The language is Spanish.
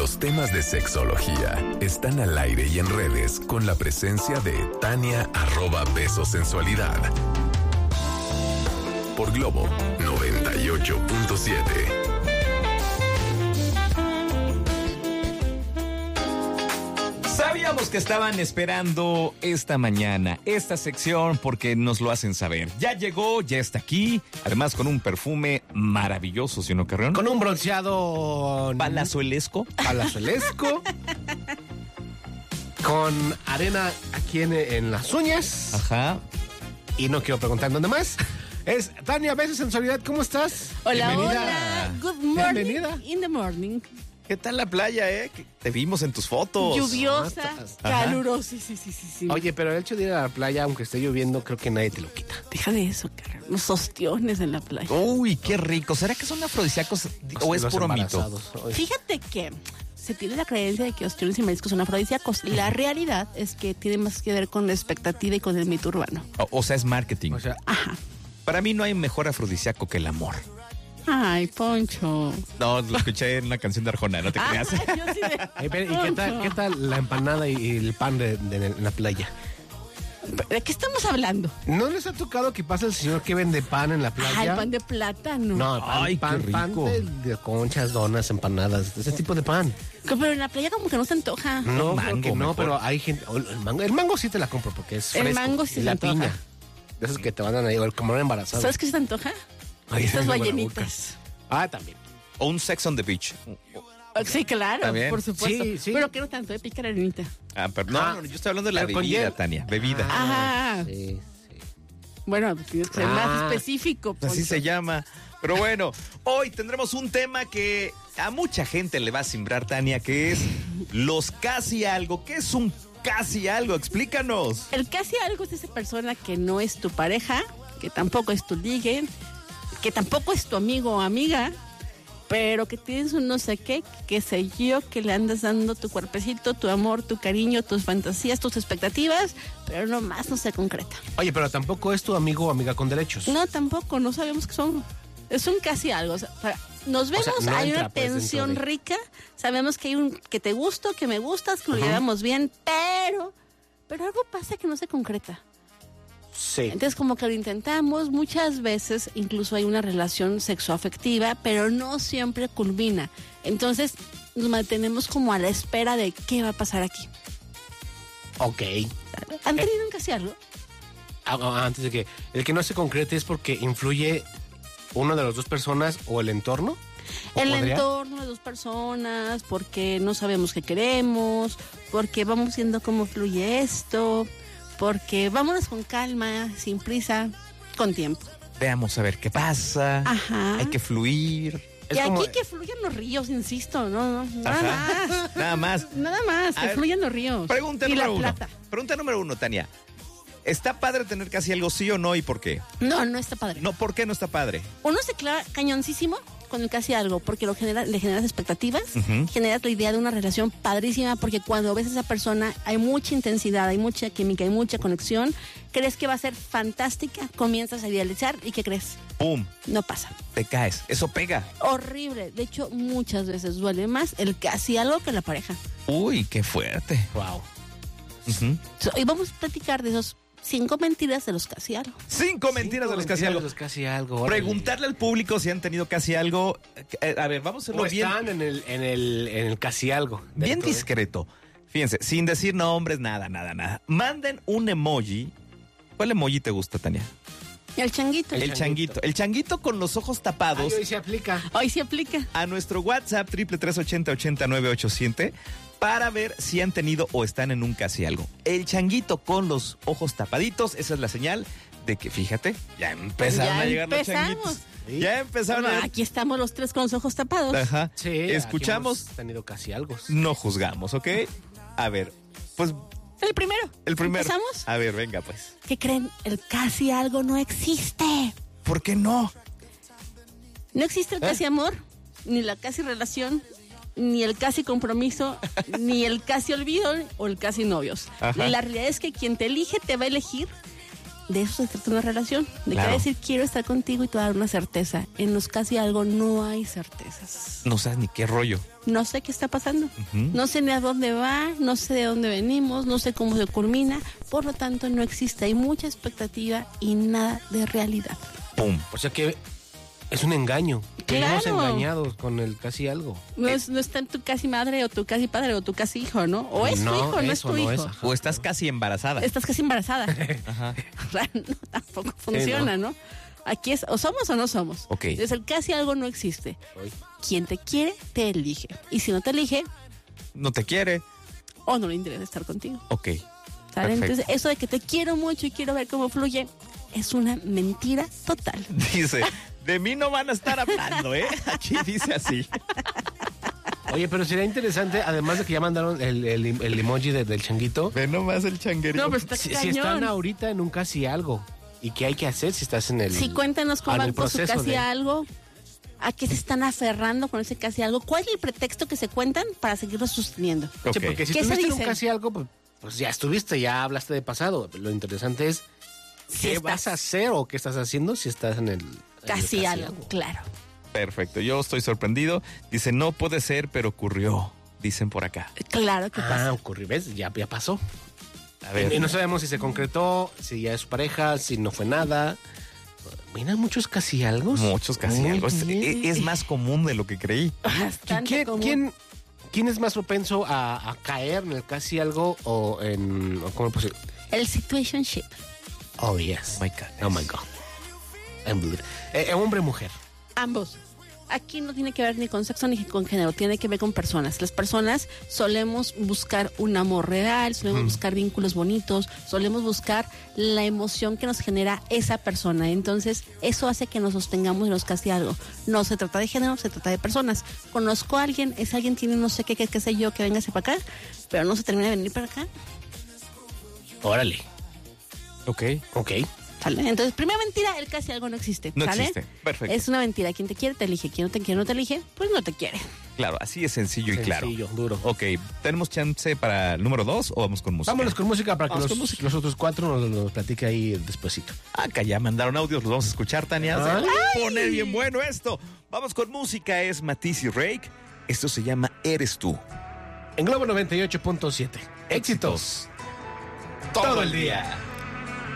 Los temas de sexología están al aire y en redes con la presencia de Tania @besosensualidad. Por Globo 98.7. Sabíamos que estaban esperando esta mañana, esta sección, porque nos lo hacen saber. Ya llegó, ya está aquí, además con un perfume maravilloso, ¿sí o no, Carrión? Con un bronceado Palazuelesco. Con arena aquí en las uñas. Ajá. Y no quiero preguntar dónde más. Es Tania Besosensualidad, ¿cómo estás? Hola, Bienvenida. hola. Good morning. Bienvenida. In the morning. ¿Qué tal la playa, Que te vimos en tus fotos. Lluviosa, Ajá. calurosa. Sí. Oye, pero el hecho de ir a la playa, aunque esté lloviendo, creo que nadie te lo quita. Deja de eso, cara. Los ostiones en la playa. Uy, qué rico. ¿Será que son afrodisíacos o es Los puro mito? embarazados. Oye. Fíjate que se tiene la creencia de que ostiones y mariscos son afrodisíacos. La realidad es que tiene más que ver con la expectativa y con el mito urbano. O sea, es marketing. O sea, Ajá. Para mí no hay mejor afrodisíaco que el amor. Ay, Poncho. No, lo escuché en una canción de Arjona, no te creas. Yo sí de... ¿y qué tal la empanada y el pan en la playa? ¿De qué estamos hablando? ¿No les ha tocado que pasa el señor que vende pan en la playa? Ah, el pan de plátano. No, Ay, pan qué rico. de conchas, donas, empanadas, ese tipo de pan. Pero en la playa como que no se antoja. No, mango creo que no, mejor. pero hay gente. El mango sí te la compro porque es fresco. El mango sí y se la antoja. piña. De esos que te van a ir, o el camarón embarazado. ¿Sabes qué se te antoja? Ay, Estas se me hizo ballenitas. También. O un Sex on the Beach. Sí, claro, ¿También? por supuesto. Sí. Pero que no tanto, pica la arenita. Pero no, yo estoy hablando de la pero con bebida, hielo. Tania. Bebida. Ajá. Sí. Bueno, tienes que ser más específico. Así Poncho. se llama. Pero bueno, hoy tendremos un tema que a mucha gente le va a simbrar, Tania, que es los casi algo. ¿Qué es un casi algo? Explícanos. El casi algo es esa persona que no es tu pareja, que tampoco es tu ligue, que tampoco es tu amigo o amiga, pero que tienes un no sé qué sé yo, que le andas dando tu cuerpecito, tu amor, tu cariño, tus fantasías, tus expectativas, pero nomás no se concreta. Oye, pero tampoco es tu amigo o amiga con derechos. No, tampoco, no sabemos qué son. Es un casi algo. O sea, nos vemos, no hay entra, una pues, tensión dentro de- rica, sabemos que hay un que te gusto, que me gustas, que lo llevamos bien, pero algo pasa que no se concreta. Sí. Entonces como que lo intentamos, muchas veces incluso hay una relación sexoafectiva, pero no siempre culmina. Entonces nos mantenemos como a la espera de qué va a pasar aquí. Ok. ¿Han tenido un casi algo? Antes de que el que no se concrete es porque influye una de las dos personas o el entorno. ¿O El podría? entorno de dos personas, porque no sabemos qué queremos, porque vamos viendo cómo fluye esto, porque vámonos con calma, sin prisa, con tiempo. Veamos a ver qué pasa. Ajá. Hay que fluir. Y Es como- aquí que fluyan los ríos, insisto, no, nada Ajá. más. Nada más. Nada más, A que ver, fluyan los ríos. Pregunta y número la uno. plata. Pregunta número uno, Tania. ¿Está padre tener casi algo, sí o no, y por qué? No está padre. No, ¿por qué no está padre? Uno se clava cañoncísimo con el casi algo, porque le generas expectativas, generas la idea de una relación padrísima, porque cuando ves a esa persona hay mucha intensidad, hay mucha química, hay mucha conexión, crees que va a ser fantástica, comienzas a idealizar y ¿qué crees? ¡Pum! No pasa. Te caes. Eso pega. Horrible. De hecho, muchas veces duele más el casi algo que la pareja. Uy, qué fuerte. Wow. Ujú. Hoy vamos a platicar de esos 5 mentiras de los casi algo. 5 mentiras de los casi algo. Casi algo. órale. Preguntarle al público si han tenido casi algo. A ver, vamos a hacerlo O bien, están en el casi algo. bien Dentro de- discreto. Fíjense, sin decir nombres, nada. Manden un emoji. ¿Cuál emoji te gusta, Tania? El changuito. El changuito. El changuito con los ojos tapados. Ay, hoy se aplica. Hoy se aplica. A nuestro WhatsApp 333-80-80-987 para ver si han tenido o están en un casi algo. El changuito con los ojos tapaditos, esa es la señal de que, fíjate, ya empezaron Ya a llegar los empezamos. changuitos. Ya empezaron Bueno, a... aquí estamos los tres con los ojos tapados. Ajá. Sí. Escuchamos, aquí hemos tenido casi algo. no juzgamos, ¿ok? A ver, pues El primero. el primero. ¿Empezamos? A ver, venga pues. ¿Qué creen? El casi algo no existe. ¿Por qué no? No existe el casi amor, ni la casi relación, ni el casi compromiso, ni el casi olvido o el casi novios. Ajá. La realidad es que quien te elige te va a elegir de eso se trata una relación. De Claro. que decir quiero estar contigo y te voy a dar una certeza. En los casi algo no hay certezas. No sabes ni qué rollo. No sé qué está pasando. Ujú. No sé ni a dónde va, no sé de dónde venimos, no sé cómo se culmina. Por lo tanto, no existe. Hay mucha expectativa y nada de realidad. ¡Pum! O sea que es un engaño. Vivimos Claro. engañados con el casi algo. No está en tu casi madre o tu casi padre o tu casi hijo, ¿no? O es tu No, hijo, no es eso tu no hijo. es, ajá. O estás casi embarazada. Estás casi embarazada. Ajá. No, tampoco funciona, ¿no? Aquí es o somos o no somos. Ok. Entonces el casi algo no existe. Hoy. Quien te quiere, te elige. Y si no te elige, No te quiere. o no le interesa estar contigo. Ok. ¿Sale? Perfecto. Entonces eso de que te quiero mucho y quiero ver cómo fluye, es una mentira total. Dice, de mí no van a estar hablando, ¿eh? Aquí dice así. Oye, pero sería interesante, además de que ya mandaron el emoji del changuito, Ve nomás el changuerito. No, pero está si cañón. están ahorita en un casi algo. ¿Y qué hay que hacer si estás en el... Sí, cuéntanos cómo en van el con su proceso casi de- algo. ¿A qué se están aferrando con ese casi algo? ¿Cuál es el pretexto que se cuentan para seguirlo sosteniendo? Ok. Sí, porque si ¿Qué se estuviste en un dice? casi algo, pues ya estuviste, ya hablaste de pasado. Lo interesante es Si qué estás vas a hacer o qué estás haciendo si estás en el casi algo, claro. Perfecto, yo estoy sorprendido. Dice, no puede ser, pero ocurrió. Dicen por acá. Claro que pasa. ocurrió, ¿ves? Ya pasó. A ver. Y no sabemos si se concretó, si ya es su pareja, si no fue nada. Mira, muchos casi algo. Muchos casi Muy algo. Es, bien. es más común de lo que creí. Bastante común. ¿Quién es más propenso a caer en el casi algo o en... o ¿cómo puedo decir? El situationship. Oh, yes. Oh my God. Oh, my God. Hombre o mujer. Ambos. Aquí no tiene que ver ni con sexo ni con género, tiene que ver con personas. Las personas solemos buscar un amor real, solemos buscar vínculos bonitos, solemos buscar la emoción que nos genera esa persona. Entonces, eso hace que nos sostengamos y nos casi algo. No se trata de género, se trata de personas. Conozco a alguien, ese alguien tiene no sé qué sé yo, que véngase para acá, pero no se termina de venir para acá. Órale. Ok. Ok. ¿Sale? Entonces, primera mentira, el casi algo no existe. No ¿sale? existe. Perfecto. Es una mentira. Quien te quiere, te elige. Quien no te quiere, no te elige, pues no te quiere. Claro, así es sencillo y claro. Sencillo, duro. Ok, ¿tenemos chance para el número 2 o vamos con música? Vámonos con música para que Vamos los, con música. los otros cuatro nos platique ahí despuesito. Acá ya mandaron audios, los vamos a escuchar, Tania. Se va a poner bien bueno esto. Vamos con música, es Matisse y Rake. Esto se llama Eres Tú. En Globo 98.7. Éxitos. Todo el día.